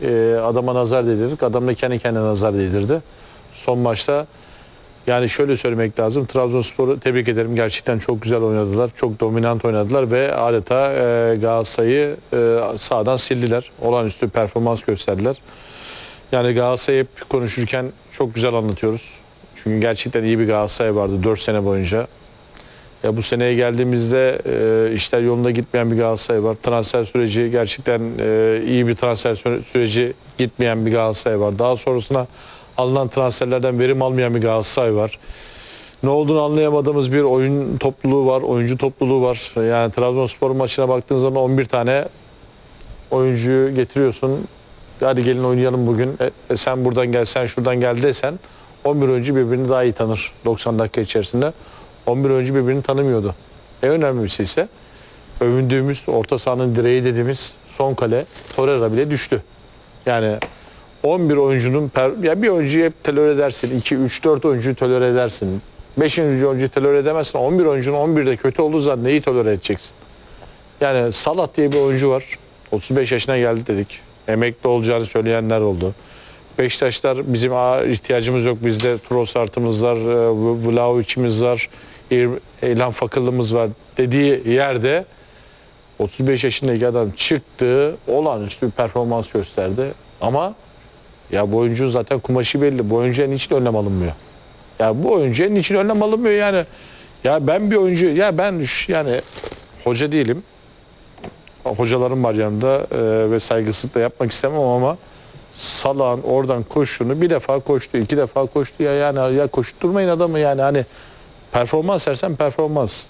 adama nazar değdirdik. Adam da kendi kendine nazar değdirdi. Son maçta yani şöyle söylemek lazım. Trabzonspor'u tebrik ederim. Gerçekten çok güzel oynadılar. Çok dominant oynadılar ve adeta Galatasaray'ı sahadan sildiler. Olağanüstü performans gösterdiler. Yani Galatasaray'ı hep konuşurken çok güzel anlatıyoruz. Çünkü gerçekten iyi bir Galatasaray vardı 4 sene boyunca. Ya bu seneye geldiğimizde işler yolunda gitmeyen bir Galatasaray var. Transfer süreci gerçekten iyi bir transfer süreci gitmeyen bir Galatasaray var. Daha sonrasında alınan transferlerden verim almayan bir Galatasaray var. Ne olduğunu anlayamadığımız bir oyun topluluğu var, oyuncu topluluğu var. Yani Trabzonspor maçına baktığınız zaman 11 tane oyuncuyu getiriyorsun. Hadi gelin oynayalım bugün. Sen buradan gel, sen şuradan gel desen 11 oyuncu birbirini daha iyi tanır 90 dakika içerisinde. 11 oyuncu birbirini tanımıyordu. En önemlisi ise övündüğümüz orta sahanın direği dediğimiz son kale Torreira bile düştü. Yani 11 oyuncunun ya bir oyuncuyu hep tolere edersin. 2 3 4 oyuncuyu tolere edersin. 5. oyuncuyu tolere edemezsin. 11 oyuncunun 11'de kötü olduğu zaman neyi tolere edeceksin? Yani Salah diye bir oyuncu var. 35 yaşına geldi dedik. Emekli olacağını söyleyenler oldu. Beşiktaşlar bizim ihtiyacımız yok. Bizde Trossard'ımız var, Vlahovic'imiz var, İlhan Fakıl'ımız var dediği yerde 35 yaşındaki adam çıktı, olağanüstü bir performans gösterdi. Ama ya bu oyuncunun zaten kumaşı belli. Bu oyuncuya niçin önlem alınmıyor? Ya bu oyuncuya niçin önlem alınmıyor yani? Ya ben bir oyuncu, ya ben yani hoca değilim. Hocalarım var yanımda ve saygısızlık da yapmak istemem ama Salah'ın oradan koşuşunu bir defa koştu, 2 defa koştu ya yani ya koşturmayın adamı yani hani performans versen performans.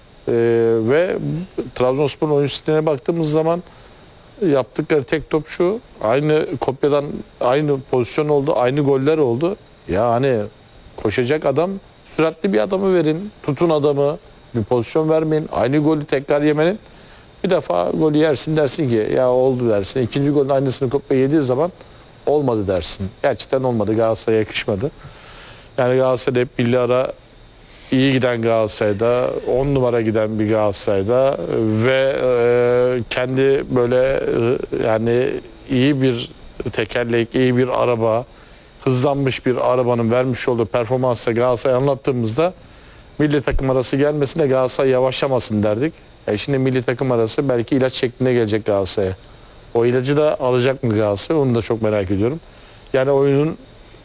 Ve Trabzonspor'un oyun stiline baktığımız zaman yaptıkları tek top şu, aynı kopyadan aynı pozisyon oldu, aynı goller oldu. Ya hani koşacak adam, süratli bir adamı verin, tutun adamı, bir pozisyon vermeyin, aynı golü tekrar yemenin. Bir defa golü yersin dersin ki ya oldu dersin. İkinci golün aynısını kopya yediği zaman olmadı dersin. Gerçekten olmadı. Galatasaray'a yakışmadı. Yani Galatasaray'da hep milli ara iyi giden Galatasaray'da, 10 numara giden bir Galatasaray'da ve kendi böyle yani iyi bir tekerlek, iyi bir araba, hızlanmış bir arabanın vermiş olduğu performansla Galatasaray'ı anlattığımızda milli takım arası gelmesin de Galatasaray yavaşlamasın derdik. Şimdi milli takım arası belki ilaç şeklinde gelecek Galatasaray'a. O ilacı da alacak mı Galatasaray? Onu da çok merak ediyorum. Yani oyunun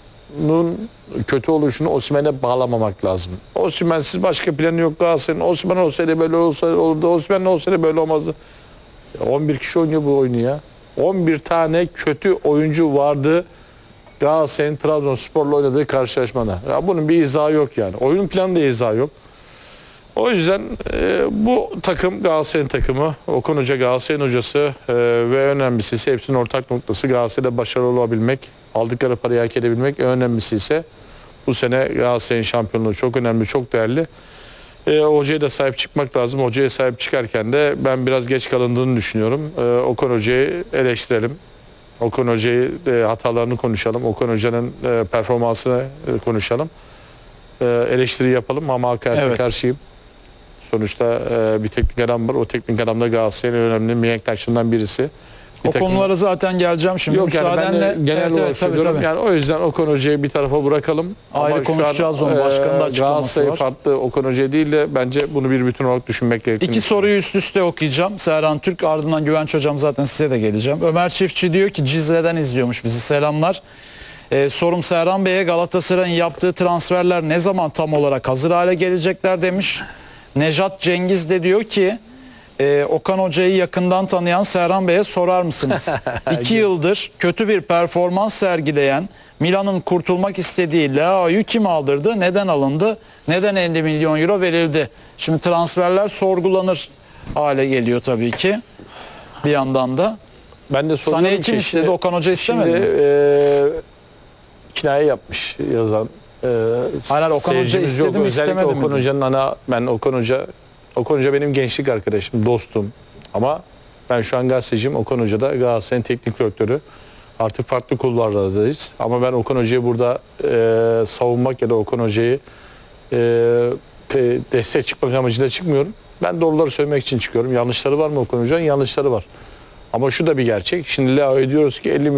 kötü oluşunu Osimhen'e bağlamamak lazım. Osimhen'siz başka planı yok Galatasaray'ın. Osimhen olsaydı böyle olurdu. Osimhen olsaydı böyle olmazdı. 11 kişi oynuyor bu oyunu ya. 11 tane kötü oyuncu vardı Galatasaray'ın Trabzonspor'la oynadığı karşılaşmada. Ya bunun bir izahı yok yani. Oyun planı da izahı yok. O yüzden bu takım Galatasaray'ın takımı, Okan Hoca Galatasaray'ın hocası ve önemlisi ise hepsinin ortak noktası Galatasaray'da başarılı olabilmek, aldıkları parayı hak edebilmek. En önemlisi ise bu sene Galatasaray'ın şampiyonluğu çok önemli, çok değerli. Hocaya da sahip çıkmak lazım. Hocaya sahip çıkarken de ben biraz geç kalındığını düşünüyorum. Okan Hoca'yı eleştirelim. Okan Hoca'yı hatalarını konuşalım. Okan Hoca'nın performansını konuşalım. Eleştiri yapalım ama hakarete karşıyım. Sonuçta bir teknik adam var. O teknik adam da Galatasaray'ın önemli mihenk taşlarından birisi. O konulara zaten geleceğim şimdi. Yok yani ben de genel olarak söylüyorum. tabii. Yani o yüzden Okan Hoca'yı bir tarafa bırakalım. Ayrı ama konuşacağız onu. Başkanın da açıklaması Galatasaray var. farklı Okan Hoca değil de bence bunu bir bütün olarak düşünmek gerekiyor. İki soruyu üst üste okuyacağım. Serhan Türk, ardından Güvenç Hocam, zaten size de geleceğim. Ömer Çiftçi diyor ki Cizre'den izliyormuş bizi. Selamlar. Sorum Serhan Bey'e, Galatasaray'ın yaptığı transferler ne zaman tam olarak hazır hale gelecekler demiş. Nejat Cengiz de diyor ki Okan Hoca'yı yakından tanıyan Serhan Bey'e sorar mısınız? 2 yıldır kötü bir performans sergileyen, Milan'ın kurtulmak istediği Leao'yu kim aldırdı? Neden alındı? Neden 50 milyon euro verildi? Şimdi transferler sorgulanır hale geliyor tabii ki. Bir yandan da. Ben de soruyorum Sané'yi kim istedi? Okan Hoca istemedi mi? Kinaye yapmış yazan. Hayır, Okan Hoca istedi mi istemedi mi? Okan Hoca'nın ben Okan Hoca benim gençlik arkadaşım, dostum. Ama ben şu an gazeteciyim. Okan Hoca da Galatasaray'ın teknik direktörü. Artık farklı kulvarlardayız. Ama ben Okan Hoca'yı burada savunmak ya da Okan Hoca'yı destek çıkmak amacıyla çıkmıyorum. Ben doğruları söylemek için çıkıyorum. Yanlışları var mı Okan Hoca'nın? Yanlışları var. Ama şu da bir gerçek. Şimdi Leao'ya diyoruz ki 50